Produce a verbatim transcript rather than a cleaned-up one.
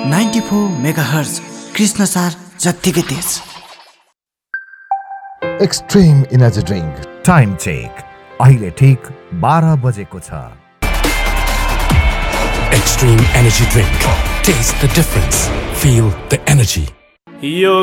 Ninety four megahertz Krishna सार जत्तिकै तेज। Extreme energy drink time check अहिले ठिक बाह्र बजेको छ। Extreme energy drink. Taste the difference. Feel the energy. यो